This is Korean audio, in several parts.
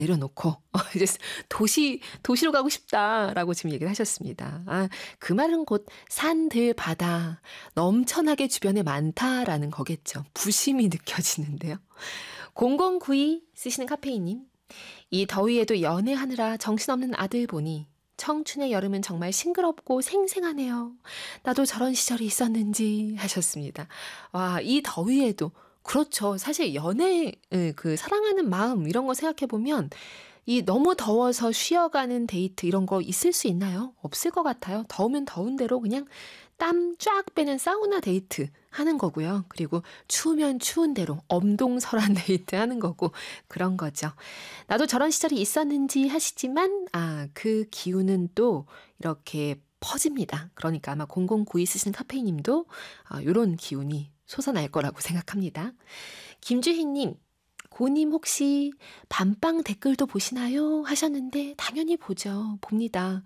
내려놓고 이제 도시로 가고 싶다라고 지금 얘기를 하셨습니다. 아, 그 말은 곧 산들 바다 넘쳐나게 주변에 많다라는 거겠죠. 부심이 느껴지는데요. 0092 쓰시는 카페인님. 이 더위에도 연애하느라 정신없는 아들 보니 청춘의 여름은 정말 싱그럽고 생생하네요. 나도 저런 시절이 있었는지 하셨습니다. 와, 이 더위에도 그렇죠. 사실 연애, 그 사랑하는 마음 이런 거 생각해 보면 이 너무 더워서 쉬어가는 데이트 이런 거 있을 수 있나요? 없을 것 같아요. 더우면 더운 대로 그냥 땀 쫙 빼는 사우나 데이트 하는 거고요. 그리고 추우면 추운 대로 엄동설한 데이트 하는 거고 그런 거죠. 나도 저런 시절이 있었는지 하시지만 그 기운은 또 이렇게 퍼집니다. 그러니까 아마 0092 쓰시는 카페인님도 이런 기운이 솟아날 거라고 생각합니다. 김주희님, 고님 혹시 밤방 댓글도 보시나요? 하셨는데 당연히 보죠. 봅니다.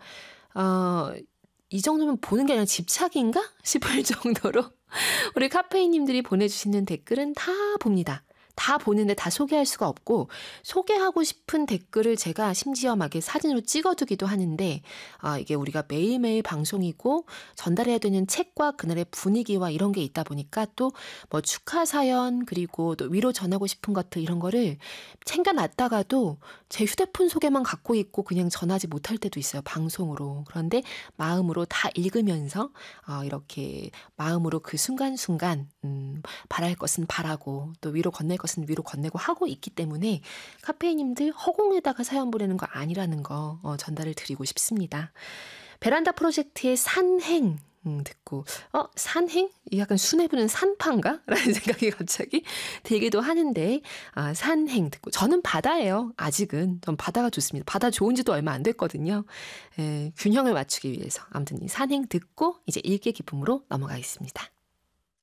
이 정도면 보는 게 아니라 집착인가? 싶을 정도로 우리 카페인님들이 보내주시는 댓글은 다 봅니다. 다 보는데 다 소개할 수가 없고 소개하고 싶은 댓글을 제가 심지어 막 사진으로 찍어두기도 하는데 이게 우리가 매일매일 방송이고 전달해야 되는 책과 그날의 분위기와 이런 게 있다 보니까 또 뭐 축하 사연 그리고 또 위로 전하고 싶은 것들 이런 거를 챙겨놨다가도 제 휴대폰 소개만 갖고 있고 그냥 전하지 못할 때도 있어요. 방송으로. 그런데 마음으로 다 읽으면서 이렇게 마음으로 그 순간순간 바랄 것은 바라고 또 위로 건넬 것은 위로 건네고 하고 있기 때문에 카페인님들 허공에다가 사연 보내는 거 아니라는 거 전달을 드리고 싶습니다. 베란다 프로젝트의 산행 듣고 산행? 약간 순회 부는 산파인가? 라는 생각이 갑자기 들기도 하는데 산행 듣고 저는 바다예요. 아직은 전 바다가 좋습니다. 바다 좋은 지도 얼마 안 됐거든요. 균형을 맞추기 위해서 아무튼 이 산행 듣고 이제 일개 기쁨으로 넘어가겠습니다.